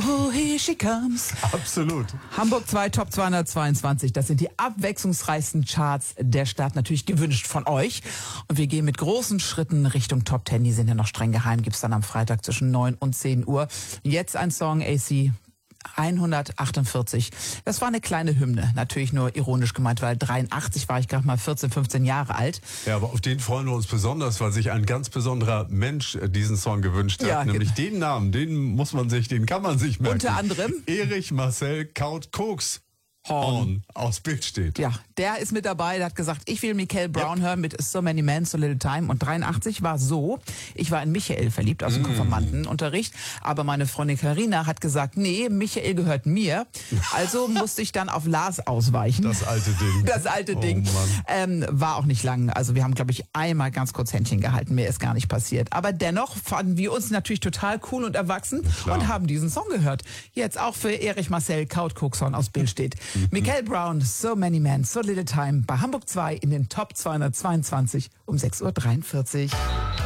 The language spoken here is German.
Oh, here she comes. Absolut. Hamburg 2 Top 222. Das sind die abwechslungsreichsten Charts der Stadt. Natürlich gewünscht von euch. Und wir gehen mit großen Schritten Richtung Top 10. Die sind ja noch streng geheim. Gibt's dann am Freitag zwischen 9 und 10 Uhr. Jetzt ein Song, AC 148. Das war eine kleine Hymne. Natürlich nur ironisch gemeint, weil 83 war ich gerade mal 14, 15 Jahre alt. Ja, aber auf den freuen wir uns besonders, weil sich ein ganz besonderer Mensch diesen Song gewünscht hat. Ja, nämlich den Namen, den kann man sich merken. Unter anderem Erich Marcel Kaut-Koks Horn aus Bild steht. Ja, der ist mit dabei, der hat gesagt, ich will Michael Brown hören mit So Many Men, So Little Time. Und 83 war so, ich war in Michael verliebt aus dem Konfirmandenunterricht, aber meine Freundin Carina hat gesagt, nee, Michael gehört mir. Also musste ich dann auf Lars ausweichen. Das alte Ding. Das alte Ding. War auch nicht lang. Also wir haben, glaube ich, einmal ganz kurz Händchen gehalten. Mehr ist gar nicht passiert. Aber dennoch fanden wir uns natürlich total cool und erwachsen und haben diesen Song gehört. Jetzt auch für Erich Marcel Kaut-Koks Horn aus Bild steht. Michael Brown, So Many Men, So Little Time bei Hamburg 2 in den Top 222 um 6.43 Uhr.